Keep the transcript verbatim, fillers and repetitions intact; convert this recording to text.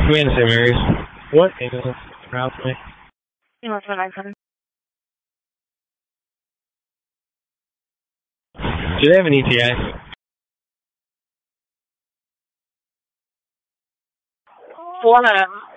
Command the same areas. What? Route me. You want to nine seven? Do they have an E T A? Four minutes.